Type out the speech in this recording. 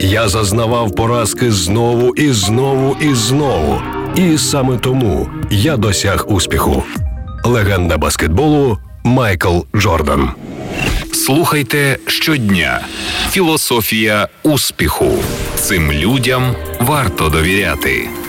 Я зазнавав поразки знову і знову і знову. І саме тому я досяг успіху. Легенда баскетболу Майкл Джордан. Слухайте щодня. Філософія успіху. Цим людям варто довіряти.